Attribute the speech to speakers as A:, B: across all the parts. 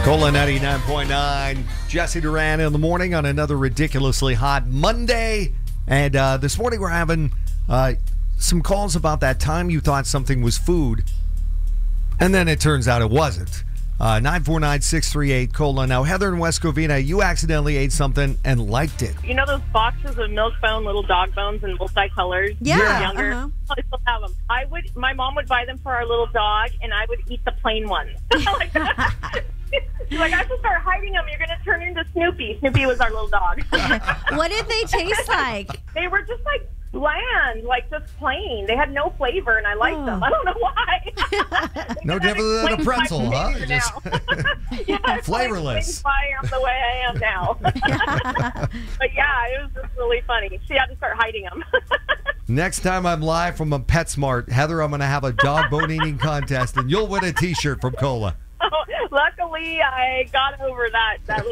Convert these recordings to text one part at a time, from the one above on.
A: Cola 99.9. Jesse Duran in the morning on another ridiculously hot Monday. And this morning we're having some calls about that time you thought something was food, and then it turns out it wasn't. 949-638-COLA. Now, Heather in West Covina, you accidentally ate something and liked it.
B: You know those boxes of Milk-Bone little dog bones in multicolors?
C: Yeah.
B: When we were younger?
C: Uh-huh.
B: I still have them. My mom would buy them for our little dog, and I would eat the plain ones. She's like, I have to start hiding them. You're going to turn into Snoopy. Snoopy was our little dog.
C: What did they taste like?
B: They were just like bland, like just plain. They had no flavor, and I liked them. I don't know why.
A: No different than a pretzel, huh? Just
B: yeah,
A: flavorless.
B: I am the way I am now. But yeah, it was just really funny. She had to start hiding them.
A: Next time I'm live from a PetSmart, Heather, I'm going to have a dog bone eating contest, and you'll win a T-shirt from Cola.
B: Luckily, I got over that little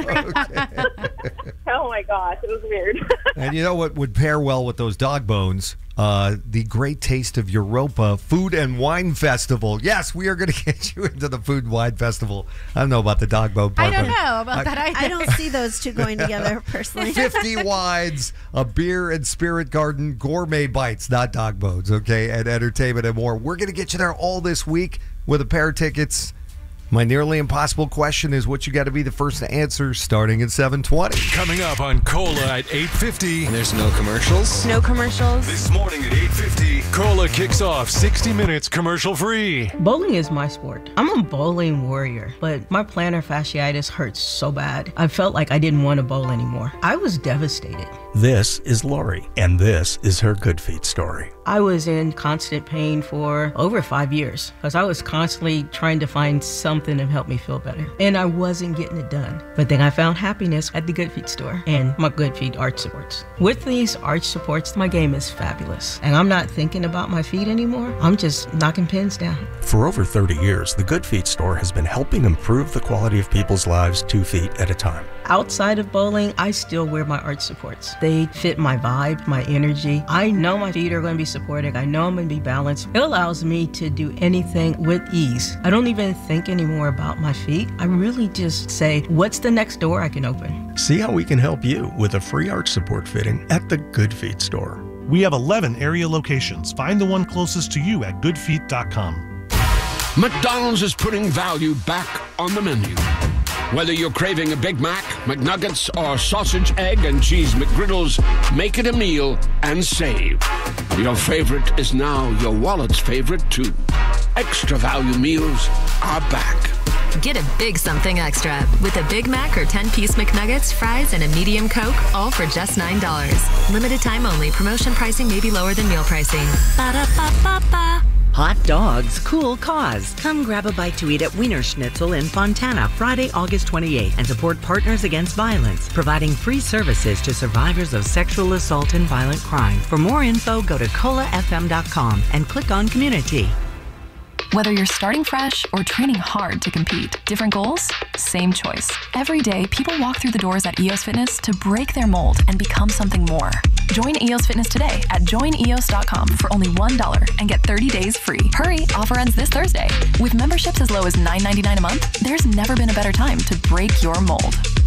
B: habit. Oh, my gosh. It was weird.
A: And you know what would pair well with those dog bones? The Great Taste of Europa Food and Wine Festival. Yes, we are going to get you into the Food and Wine Festival. I don't know about the dog bone part.
C: I don't know about that either. I don't see those two going together, personally.
A: 50 wines, a beer and spirit garden, gourmet bites, not dog bones, okay, and entertainment and more. We're going to get you there all this week with a pair of tickets. My nearly impossible question is what you got to be the first to answer, starting at 7:20.
D: Coming up on Cola at 8:50.
E: And there's no commercials?
C: No commercials.
D: This morning at 8:50, Cola kicks off 60 minutes commercial free.
F: Bowling is my sport. I'm a bowling warrior, but my plantar fasciitis hurts so bad. I felt like I didn't want to bowl anymore. I was devastated.
G: This is Lori, and this is her Good Feet story.
F: I was in constant pain for over 5 years because I was constantly trying to find something to help me feel better. And I wasn't getting it done. But then I found happiness at the Good Feet store and my Good Feet arch supports. With these arch supports, my game is fabulous. And I'm not thinking about my feet anymore. I'm just knocking pins down.
G: For over 30 years, the Good Feet store has been helping improve the quality of people's lives 2 feet at a time.
F: Outside of bowling, I still wear my arch supports. They fit my vibe, my energy. I know my feet are going to be supported. I know I'm going to be balanced. It allows me to do anything with ease. I don't even think anymore about my feet. I really just say, what's the next door I can open?
G: See how we can help you with a free arch support fitting at the Good Feet store.
H: We have 11 area locations. Find the one closest to you at goodfeet.com.
I: McDonald's is putting value back on the menu. Whether you're craving a Big Mac, McNuggets, or sausage, egg, and cheese McGriddles, make it a meal and save. Your favorite is now your wallet's favorite, too. Extra value meals are back.
J: Get a big something extra with a Big Mac or 10-piece McNuggets, fries, and a medium Coke, all for just $9. Limited time only. Promotion pricing may be lower than meal pricing. Ba-da-ba-ba-ba.
K: Hot dogs, cool cause. Come grab a bite to eat at Wiener Schnitzel in Fontana, Friday, August 28th, and support Partners Against Violence, providing free services to survivors of sexual assault and violent crime. For more info, go to colafm.com and click on Community.
L: Whether you're starting fresh or training hard to compete, different goals, same choice. Every day, people walk through the doors at EOS Fitness to break their mold and become something more. Join EOS Fitness today at joineos.com for only $1 and get 30 days free. Hurry, offer ends this Thursday. With memberships as low as $9.99 a month, there's never been a better time to break your mold.